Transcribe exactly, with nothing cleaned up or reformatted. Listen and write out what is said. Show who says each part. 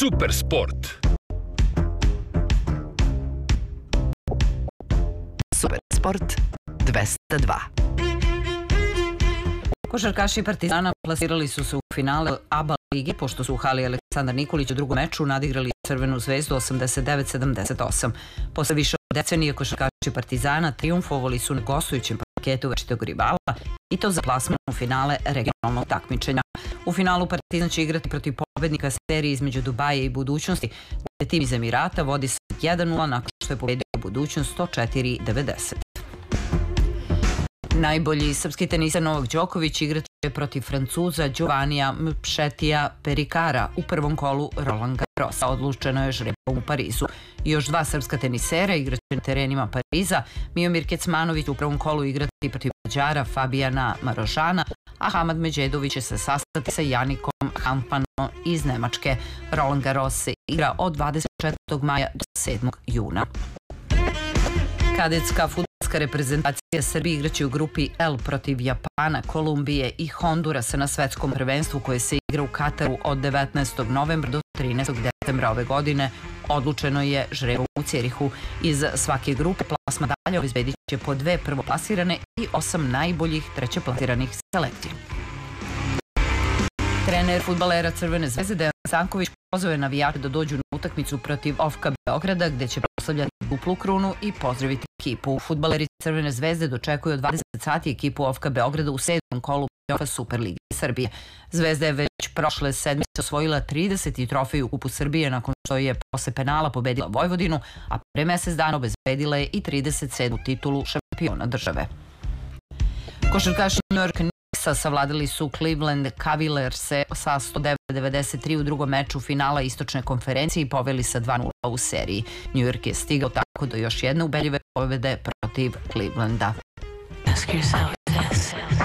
Speaker 1: Super sport.
Speaker 2: Super sport dvesta dva.
Speaker 3: Košarkaši Partizana plasirali su se u finale A B A lige, pošto su u hali Aleksandar Nikolić u drugom meču nadigrali Crvenu zvezdu osamdeset devet sedamdeset osam. Posle više od decenije košarkaši Partizana trijumfovali su na gostujućem parketu večitog rivala i to za plasman u finale regionalnog takmičenja. U finalu Partizan će igrati protiv pobednika serije između Dubaja i Budućnosti, gde tim iz Emirata vodi sa jedan nula nakon što je pobedio Budućnost sto četiri devedeset. Najbolji srpski teniser Novak Đoković igrat će protiv Francuza Giovannija Mpšetija Perikara u prvom kolu Roland Garrosa. Odlučeno je žrebom u Parizu. Još dva srpska tenisera igrat će na terenima Pariza. Miomir Kecmanović u prvom kolu igrati protiv Mađara Fabijana Marožana, a Hamad Međedović će se sastati sa Janikom Hampano iz Nemačke. Roland Garros se igra od dvadeset četvrtog maja do sedmog juna. Kadetska fudbalska reprezentacija Srbije igraće u grupi L protiv Japana, Kolumbije i Hondurasa na svetskom prvenstvu koje se igra u Kataru od devetnaestog novembra do trinaestog decembra ove godine. Odlučeno je žrebom u Cirihu. Iz svake grupe plasma dalje obezbedit će po dve prvoplasirane i osam najboljih trećeplasiranih selekcija. Trener fudbalera Crvene zvezde Dejan Stanković pozvao je navijače da dođu na utakmicu protiv OFK-a Beograda, gde će proslavljati duplu krunu i pozdraviti ekipu. Fudbaleri Crvene zvezde dočekuju od dvadeset sati ekipu OFK-a Beograda u sedmom kolu play-offa Superlige Srbije. Zvezda je već prošle sedmice osvojila trideseti trofej u Kupu Srbije nakon što je posle penala pobedila Vojvodinu, a pre mesec dana obezbedila je i trideset sedmu titulu šampiona države. Košarkaši New York savladali su Cleveland Cavalierse sa sto devet devedeset tri u drugom meču finala istočne konferencije i poveli sa dva nula u seriji. New York je stigao tako do još jedne ubedljive pobede protiv Clevelanda. Ask yourself this.